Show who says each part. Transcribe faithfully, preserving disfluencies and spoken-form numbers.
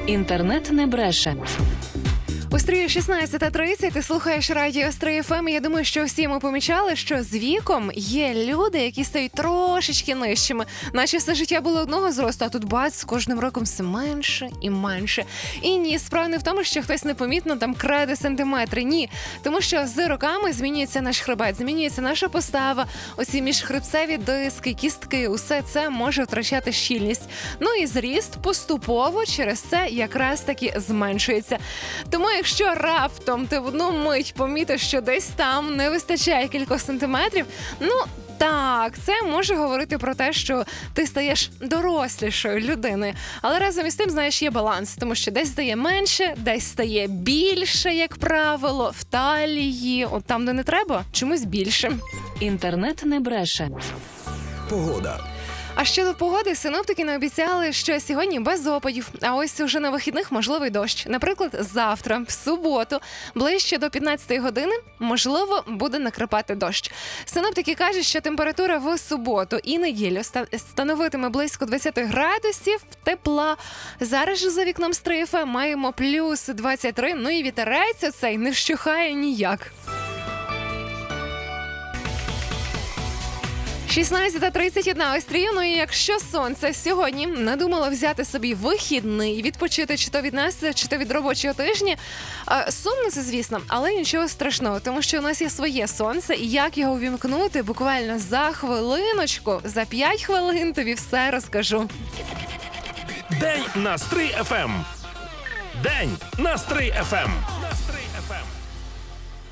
Speaker 1: Інтернет не бреше.
Speaker 2: У стрію шістнадцята тридцять, ти слухаєш радіо Стрий еф ем, і я думаю, що всі ми помічали, що з віком є люди, які стають трошечки нижчими. Наче все життя було одного зросту, а тут бац, з кожним роком все менше і менше. І ні, справа не в тому, що хтось непомітно там краде сантиметри, ні. Тому що з роками змінюється наш хребет, змінюється наша постава, оці міжхребцеві диски, кістки, усе це може втрачати щільність. Ну і зріст поступово через це якраз таки зменшується. Тому якщо раптом ти в одну мить помітиш, що десь там не вистачає кількох сантиметрів, ну так, це може говорити про те, що ти стаєш дорослішою людиною. Але разом із тим, знаєш, є баланс, тому що десь стає менше, десь стає більше, як правило, в талії, от там, де не треба, чомусь більше.
Speaker 1: Інтернет не бреше.
Speaker 3: Погода.
Speaker 2: А щодо погоди, синоптики не обіцяли, що сьогодні без опадів, а ось уже на вихідних можливий дощ. Наприклад, завтра, в суботу, ближче до п'ятнадцятої години, можливо, буде накрапати дощ. Синоптики кажуть, що температура в суботу і неділю становитиме близько двадцять градусів тепла. Зараз же за вікном Стрий еф ем маємо плюс двадцять три, ну і вітерець оцей не вщухає ніяк. шістнадцята тридцять один ось Стрію. Ну і якщо сонце сьогодні надумало взяти собі вихідний, відпочити чи то від нас, чи то від робочого тижня, сумно це, звісно, але нічого страшного, тому що у нас є своє сонце, і як його увімкнути буквально за хвилиночку, за п'ять хвилин тобі все розкажу.
Speaker 4: День на Стрий еф ем. День на Стрий еф ем.